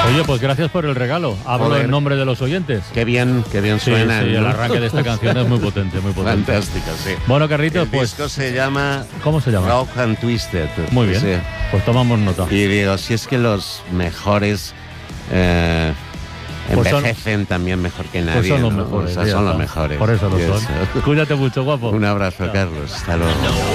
Oye, pues gracias por el regalo. Hablo en nombre de los oyentes. Qué bien suena. Sí, el arranque de esta canción es muy potente, muy potente. Fantástico, sí. Bueno, Carlitos, el pues... disco se llama... ¿Cómo se llama? Rock and Twisted. Muy bien, Sí. pues tomamos nota. Y digo, si es que los mejores Pues envejecen también mejor que nadie. Pues son los ¿no? mejores. O sea, son los mejores. Por eso lo Y son. Cuídate mucho, guapo. Un abrazo, Chao. Carlos. Hasta luego.